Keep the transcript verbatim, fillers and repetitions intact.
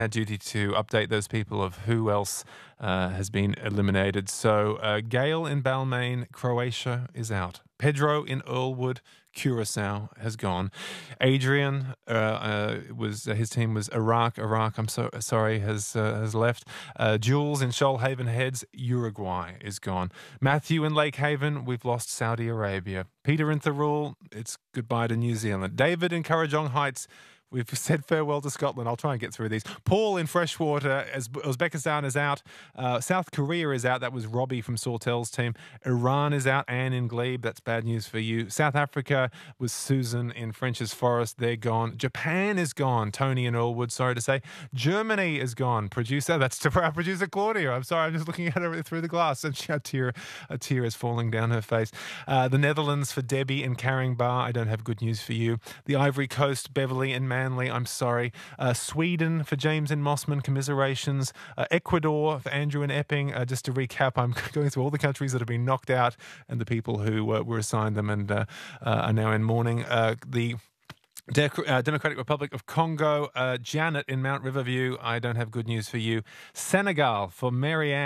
our duty to update those people of who else uh, has been eliminated. So uh, Gail in Balmain, Croatia is out. Pedro in Earlwood, Curacao has gone. Adrian uh, uh, was uh, his team was Iraq. Iraq, I'm so sorry, has uh, has left. Uh, Jules in Shoalhaven Heads, Uruguay is gone. Matthew in Lake Haven, we've lost Saudi Arabia. Peter in Thirroul, it's goodbye to New Zealand. David in Currajong Heights, we've said farewell to Scotland. I'll try and get through these. Paul in Freshwater, as Uzbekistan is out. Uh, South Korea is out. That was Robbie from Sawtell's team. Iran is out. Anne in Glebe. That's bad news for you. South Africa was Susan in French's Forest. They're gone. Japan is gone. Tony in Earlwood, sorry to say. Germany is gone. Producer, that's to our producer Claudia. I'm sorry, I'm just looking at her through the glass and she, a, tear, a tear is falling down her face. Uh, the Netherlands for Debbie in Caringbah. I don't have good news for you. The Ivory Coast, Beverly in Manly. I'm sorry. Uh, Sweden for James in Mossman, commiserations. Uh, Ecuador for Andrew in Epping. Uh, just to recap, I'm going through all the countries that have been knocked out and the people who uh, were assigned them and uh, uh, are now in mourning. Uh, the De- uh, Democratic Republic of Congo, uh, Janet in Mount Riverview. I don't have good news for you. Senegal for Marianne.